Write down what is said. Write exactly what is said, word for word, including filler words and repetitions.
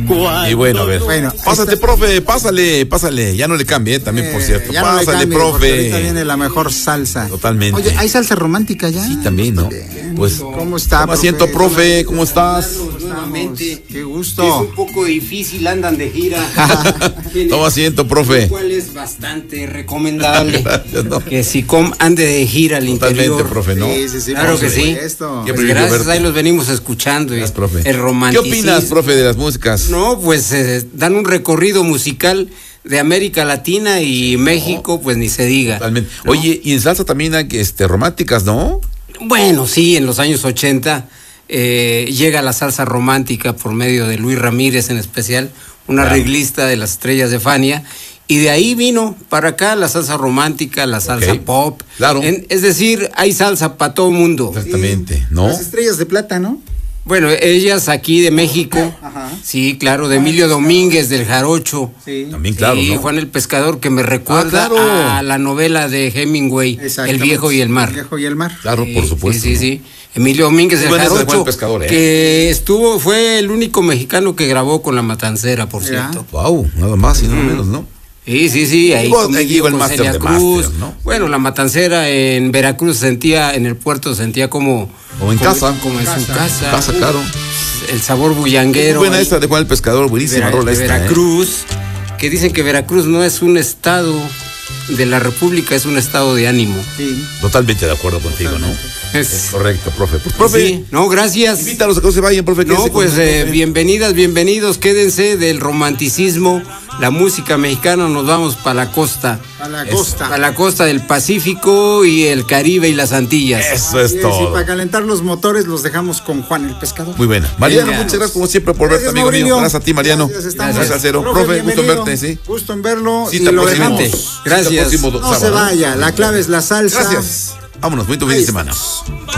Y bueno, a ver. Bueno, pásate, está... profe, pásale, pásale. Ya no le cambie, ¿eh? También, eh, por cierto. Pásale, no cambie, profe. Ahorita viene la mejor salsa. Totalmente. Oye, ¿hay salsa romántica ya? Sí, también, ¿no? Bien. Pues, ¿cómo está, toma asiento, profe? ¿Cómo estás? Nuevamente. Qué gusto. Es un poco difícil, andan de gira. Toma asiento, profe. Lo cual es bastante recomendable. Gracias, no. Que si com ande de gira al Totalmente, interior. Profe, ¿no? Sí, sí, sí. Claro que sí. Pues gracias, ahí los venimos escuchando. Gracias, profe. El romanticismo. ¿Qué opinas, profe, de las músicas? No, pues eh, dan un recorrido musical de América Latina y México, no, pues ni se diga. Totalmente. ¿No? Oye, y en salsa también hay este, románticas, ¿no? Bueno, sí, en los años ochenta eh, llega la salsa romántica por medio de Luis Ramírez en especial, un claro. arreglista de las Estrellas de Fania. Y de ahí vino para acá la salsa romántica, la salsa okay. pop. Claro. En, es decir, hay salsa para todo mundo. Exactamente, sí. ¿no? Las Estrellas de Plata, ¿no? Bueno, ellas aquí de México. Ajá. Sí, claro, de Emilio Domínguez, del Jarocho. Sí. También, claro. Y ¿no? Juan el Pescador, que me recuerda ah, claro. a la novela de Hemingway, El Viejo y el Mar. El Viejo y el Mar. Claro, sí, por supuesto. Sí, sí, sí. Emilio Domínguez, del Jarocho, Juan el Pescador, ¿eh? que estuvo, fue el único mexicano que grabó con La Matancera, por ¿ya? cierto. Wow, nada más y nada mm. menos, ¿no? Sí, sí, sí, ahí llegó el máster de Cruz, máster, ¿no? Bueno, La Matancera en Veracruz sentía, en el puerto sentía como... Como en como, casa. Como en casa. su casa. Casa, claro. El sabor bullanguero. Muy buena esta de Juan el Pescador, buenísima de, rola de esta, Veracruz, ¿eh? Que dicen que Veracruz no es un estado de la República, es un estado de ánimo. Sí. Totalmente de acuerdo contigo, Totalmente. ¿no? Es, es correcto, profe. Pues, profe, sí, no, gracias. Invítalos a que no se vayan, profe. No, pues eh, bienvenidas, bienvenidos, quédense del romanticismo, la música mexicana, nos vamos para la costa. Para la costa. Para la costa del Pacífico y el Caribe y las Antillas. Eso es sí, todo. Sí, para calentar los motores los dejamos con Juan el Pescador. Muy buena. Mariano, Bien, muchas gracias como siempre por gracias, verte, amigo Maurilio. mío. Gracias a ti, Mariano. Gracias, gracias al cero. Profe, profe gusto en verte, sí. Gusto en verlo. Sí, y lo dejamos. Gracias. No sábado, se vaya, la clave es la salsa. Gracias. Vámonos, bonito fin de semana.